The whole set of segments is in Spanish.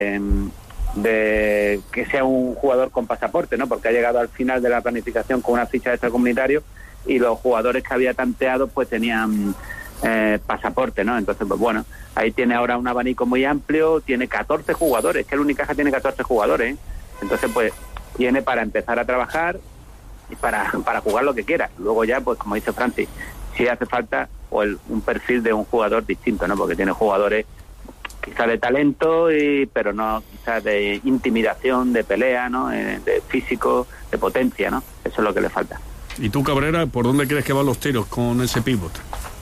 de que sea un jugador con pasaporte, ¿no? Porque ha llegado al final de la planificación con una ficha de extracomunitario y los jugadores que había tanteado pues tenían pasaporte, ¿no? Entonces, pues bueno, ahí tiene ahora un abanico muy amplio, tiene 14 jugadores, que el Unicaja tiene 14 jugadores, ¿eh? Entonces, pues tiene para empezar a trabajar y para jugar lo que quiera. Luego ya, pues como dice Francis, si hace falta pues un perfil de un jugador distinto, ¿no? Porque tiene jugadores quizás de talento, pero no quizás de intimidación, de pelea, ¿no? De físico, de potencia, ¿no? Eso es lo que le falta. ¿Y tú, Cabrera, por dónde crees que van los tiros con ese pívot?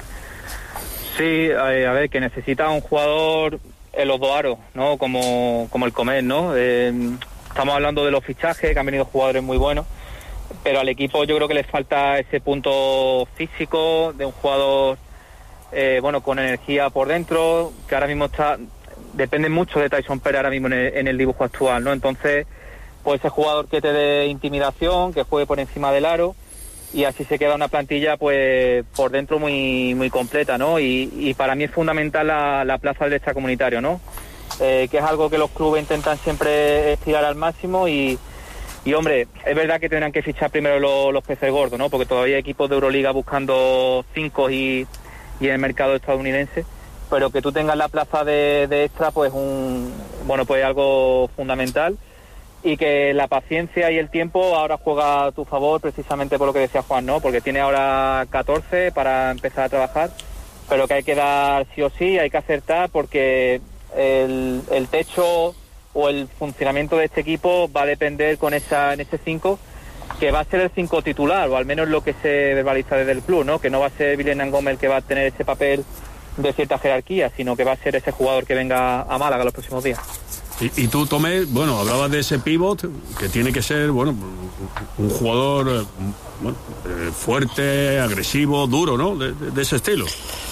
Sí, a ver, que necesita un jugador en los dos aros, ¿no? Como el Comer, ¿no? Estamos hablando de los fichajes, que han venido jugadores muy buenos, pero al equipo yo creo que les falta ese punto físico de un jugador con energía por dentro, que ahora mismo depende mucho de Tyson Pérez ahora mismo en el dibujo actual, ¿no? Entonces, pues ese jugador que te dé intimidación, que juegue por encima del aro, y así se queda una plantilla pues por dentro muy muy completa, ¿no? Y para mí es fundamental la plaza del extracomunitario, ¿no? Que es algo que los clubes intentan siempre estirar al máximo y hombre, es verdad que tendrán que fichar primero los peces gordos, ¿no? Porque todavía hay equipos de Euroliga buscando 5 y en el mercado estadounidense, pero que tú tengas la plaza de extra, pues pues algo fundamental, y que la paciencia y el tiempo ahora juega a tu favor, precisamente por lo que decía Juan, ¿no? Porque tiene ahora 14 para empezar a trabajar, pero que hay que dar sí o sí, hay que acertar, porque el techo o el funcionamiento de este equipo va a depender en ese 5, que va a ser el 5 titular, o al menos lo que se verbaliza desde el club, ¿no? Que no va a ser Vilena Gómez el que va a tener ese papel de cierta jerarquía, sino que va a ser ese jugador que venga a Málaga los próximos días. Y tú, Tomé, hablabas de ese pívot, que tiene que ser, un jugador fuerte, agresivo, duro, ¿no? De ese estilo.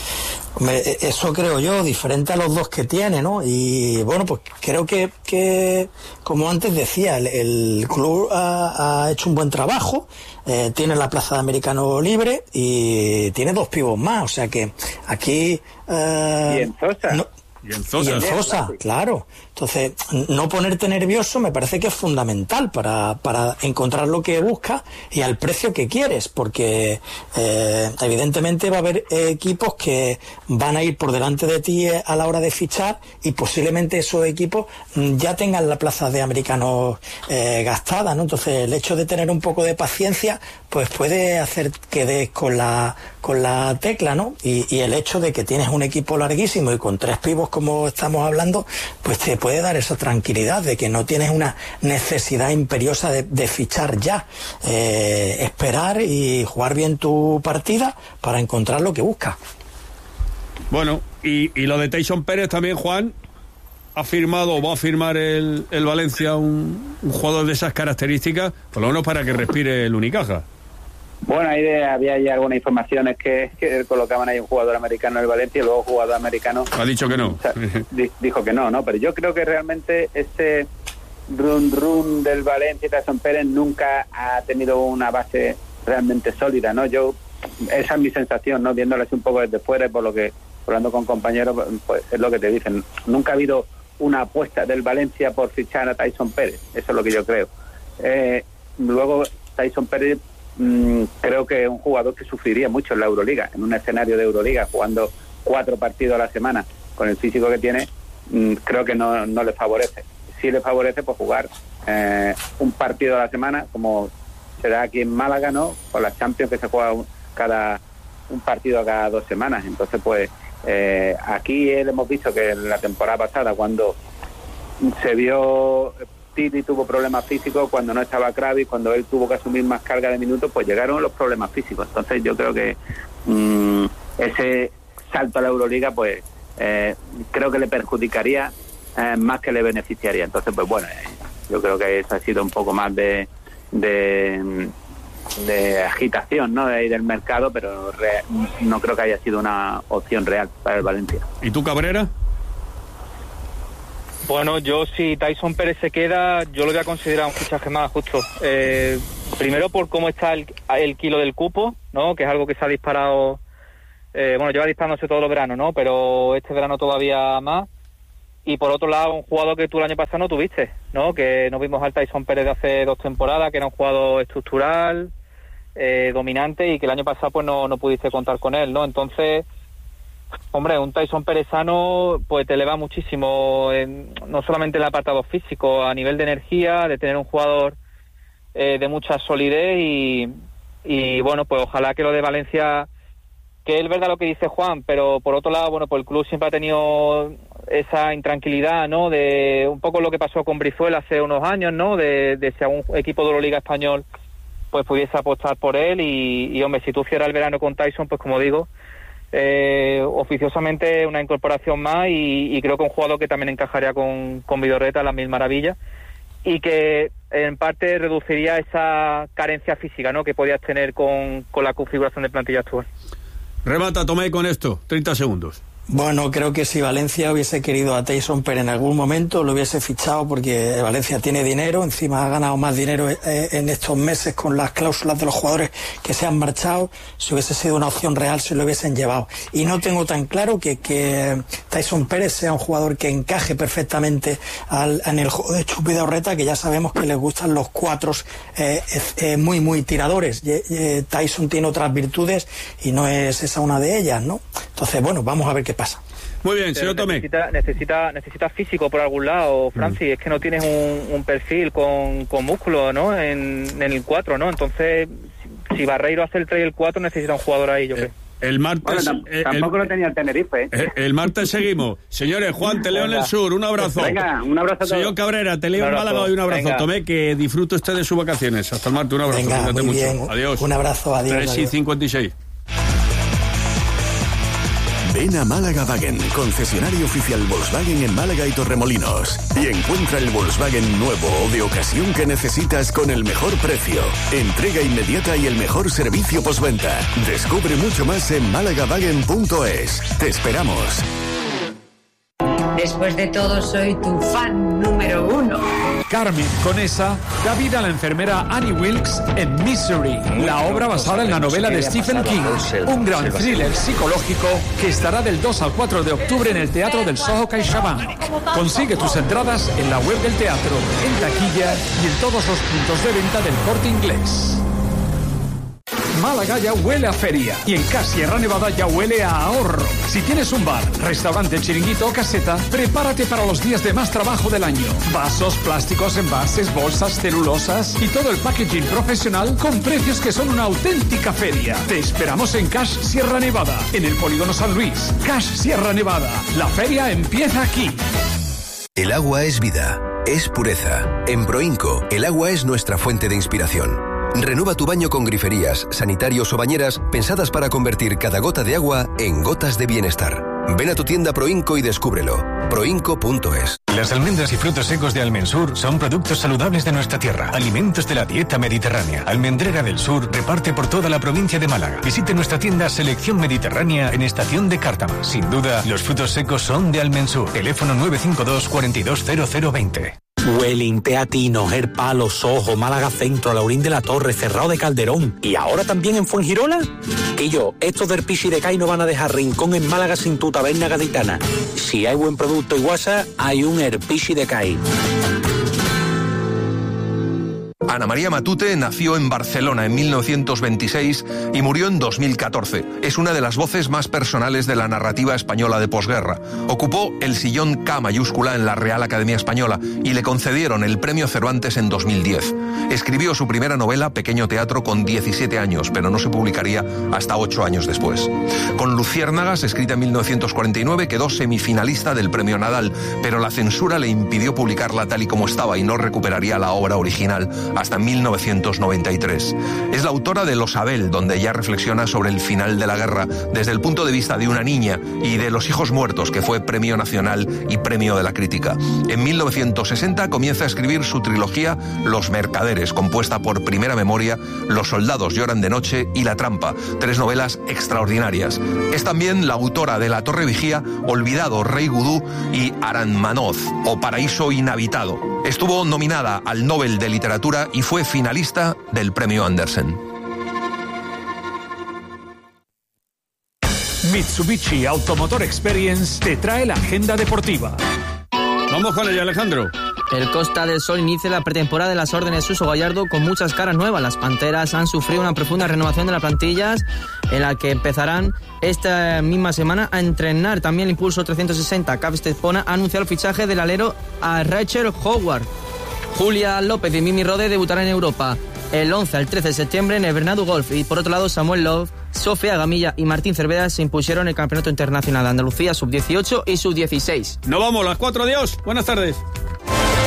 Eso creo yo, diferente a los dos que tiene, ¿no? Y pues creo que como antes decía, el club ha hecho un buen trabajo, tiene la plaza de americano libre y tiene 2 pivots más, o sea que aquí... y en Zosa. Y en Zosa, claro. Entonces, no ponerte nervioso me parece que es fundamental para encontrar lo que buscas y al precio que quieres, porque evidentemente va a haber equipos que van a ir por delante de ti a la hora de fichar, y posiblemente esos equipos ya tengan la plaza de americanos gastada, ¿no? Entonces, el hecho de tener un poco de paciencia pues puede hacer que des con la tecla, ¿no? Y el hecho de que tienes un equipo larguísimo y con 3 pivos como estamos hablando, pues te puede dar esa tranquilidad de que no tienes una necesidad imperiosa de fichar ya. Esperar y jugar bien tu partida para encontrar lo que buscas. Bueno, y lo de Tyson Pérez también, Juan, ha firmado o va a firmar el Valencia un jugador de esas características, por lo menos para que respire el Unicaja. Bueno, había ya algunas informaciones que colocaban ahí un jugador americano en el Valencia y luego jugador americano... Ha dicho que no. O sea, dijo que no, pero yo creo que realmente ese run del Valencia y Tyson Pérez nunca ha tenido una base realmente sólida, ¿no? Esa es mi sensación, ¿no? Viéndolo así un poco desde fuera, por lo que, hablando con compañeros, pues es lo que te dicen. Nunca ha habido una apuesta del Valencia por fichar a Tyson Pérez, eso es lo que yo creo. Luego, Tyson Pérez... creo que es un jugador que sufriría mucho en la Euroliga, en un escenario de Euroliga, jugando 4 partidos a la semana con el físico que tiene. Creo que no le favorece. Sí le favorece pues jugar un partido a la semana, como se da aquí en Málaga, ¿no? Con las Champions, que se juega un partido cada 2 semanas. Entonces pues aquí hemos visto que en la temporada pasada, cuando se vio... Titi tuvo problemas físicos, cuando no estaba Kravis, cuando él tuvo que asumir más carga de minutos, pues llegaron los problemas físicos. Entonces yo creo que ese salto a la Euroliga pues creo que le perjudicaría más que le beneficiaría. Entonces pues bueno, yo creo que eso ha sido un poco más de agitación, ¿no? De ahí del mercado, pero no creo que haya sido una opción real para el Valencia. ¿Y tú, Cabrera? Bueno, yo si Tyson Pérez se queda, yo lo voy a considerar un fichaje más justo. Primero por cómo está el kilo del cupo, ¿no? Que es algo que se ha disparado, lleva disparándose todos los veranos, ¿no? Pero este verano todavía más. Y por otro lado, un jugador que tú el año pasado no tuviste, ¿no? Que no vimos al Tyson Pérez de hace 2 temporadas, que era un jugador estructural, dominante, y que el año pasado pues no pudiste contar con él, ¿no? Entonces, hombre, un Tyson Pérez sano pues te eleva muchísimo, no solamente en el apartado físico, a nivel de energía, de tener un jugador de mucha solidez, y bueno, pues ojalá que lo de Valencia, que es verdad lo que dice Juan, pero por otro lado, bueno, pues el club siempre ha tenido esa intranquilidad, ¿no? De un poco lo que pasó con Brizuela hace unos años, ¿no? De si algún equipo de la Liga Español pues pudiese apostar por él, y hombre, si tú cierras el verano con Tyson, pues como digo, oficiosamente una incorporación más, y creo que un jugador que también encajaría con Vidorreta a las mil maravillas, y que en parte reduciría esa carencia física, ¿no? Que podías tener con la configuración de plantilla actual. Remata, Tomé, con esto, 30 segundos. Bueno, creo que si Valencia hubiese querido a Tyson Pérez en algún momento, lo hubiese fichado, porque Valencia tiene dinero, encima ha ganado más dinero en estos meses con las cláusulas de los jugadores que se han marchado. Si hubiese sido una opción real, se lo hubiesen llevado. Y no tengo tan claro que Tyson Pérez sea un jugador que encaje perfectamente en el juego de Chus Vidorreta, que ya sabemos que les gustan los cuatros muy tiradores. Tyson tiene otras virtudes y no es esa una de ellas, ¿no? Entonces, bueno, vamos a ver qué pasa. Muy bien, señor Tomé. Necesita físico por algún lado, Francis. Es que no tienes un perfil con músculo, ¿no? En el 4, ¿no? Entonces, si Barreiro hace el 3 y el 4, necesita un jugador ahí, yo creo. El martes... Bueno, tampoco lo tenía el Tenerife, ¿eh? El martes seguimos. Señores, Juan, te leo en el sur. Un abrazo. Venga, un abrazo a todos. Señor Cabrera, te leo en Málaga y un abrazo. Venga. Tomé, que disfrute usted de sus vacaciones. Hasta el martes, un abrazo. Venga, Cuídate muy mucho. bien. Adiós. Un abrazo, adiós. 3:56. Ven a Málaga Wagen, concesionario oficial Volkswagen en Málaga y Torremolinos, y encuentra el Volkswagen nuevo o de ocasión que necesitas con el mejor precio, entrega inmediata y el mejor servicio postventa. Descubre mucho más en malagawagen.es. Te esperamos. Después de todo, soy tu fan número 1. Carmen Conesa da vida a la enfermera Annie Wilkes en Misery, la obra basada en la novela de Stephen King, un gran thriller psicológico que estará del 2 al 4 de octubre en el Teatro del Soho CaixaBank. Consigue tus entradas en la web del teatro, en taquilla y en todos los puntos de venta del Corte Inglés. Málaga ya huele a feria y en Cash Sierra Nevada ya huele a ahorro. Si tienes un bar, restaurante, chiringuito o caseta, prepárate para los días de más trabajo del año. Vasos, plásticos, envases, bolsas, celulosas y todo el packaging profesional con precios que son una auténtica feria. Te esperamos en Cash Sierra Nevada, en el Polígono San Luis. Cash Sierra Nevada, la feria empieza aquí. El agua es vida, es pureza. En Proinco, el agua es nuestra fuente de inspiración. Renueva tu baño con griferías, sanitarios o bañeras pensadas para convertir cada gota de agua en gotas de bienestar. Ven a tu tienda Proinco y descúbrelo. Proinco.es. Las almendras y frutos secos de Almensur son productos saludables de nuestra tierra, alimentos de la dieta mediterránea. Almendrera del Sur reparte por toda la provincia de Málaga. Visite nuestra tienda Selección Mediterránea en Estación de Cártama. Sin duda, los frutos secos son de Almensur. Teléfono 952 420020. Welling, Teatino, Gerpalo, Sojo, Málaga Centro, Laurín de la Torre, Cerrado de Calderón y ahora también en Fuengirola. Y yo, estos del Pichi de Cai no van a dejar rincón en Málaga sin tu taberna gaditana. Si hay buen producto y guasa, hay un Herpichi de Cai. Ana María Matute nació en Barcelona en 1926 y murió en 2014. Es una de las voces más personales de la narrativa española de posguerra. Ocupó el sillón K mayúscula en la Real Academia Española y le concedieron el Premio Cervantes en 2010. Escribió su primera novela, Pequeño Teatro, con 17 años, pero no se publicaría hasta 8 años después. Con Luciérnagas, escrita en 1949, quedó semifinalista del Premio Nadal, pero la censura le impidió publicarla tal y como estaba y no recuperaría la obra original hasta 1993. Es la autora de Los Abel, donde ella reflexiona sobre el final de la guerra desde el punto de vista de una niña, y de Los Hijos Muertos, que fue Premio Nacional y Premio de la Crítica. En 1960 comienza a escribir su trilogía Los Mercaderes, compuesta por Primera Memoria, Los Soldados Lloran de Noche y La Trampa, 3 novelas extraordinarias. Es también la autora de La Torre Vigía, Olvidado, Rey Gudú y Aranmanoz, o Paraíso Inhabitado. Estuvo nominada al Nobel de Literatura y fue finalista del Premio Andersen. Mitsubishi Automotor Experience te trae la agenda deportiva. Vamos con ella, Alejandro. El Costa del Sol inicia la pretemporada de las órdenes Suso Gallardo con muchas caras nuevas. Las Panteras han sufrido una profunda renovación de las plantillas en la que empezarán esta misma semana a entrenar. También el Impulso 360 Cap Estepona ha anunciado el fichaje del alero a Rachel Howard. Julia López y Mimi Rode debutarán en Europa el 11 al 13 de septiembre en el Bernardo Golf. Y por otro lado, Samuel Love, Sofía Gamilla y Martín Cervera se impusieron en el Campeonato Internacional de Andalucía Sub-18 y Sub-16. Nos vamos, las 4, adiós. Buenas tardes.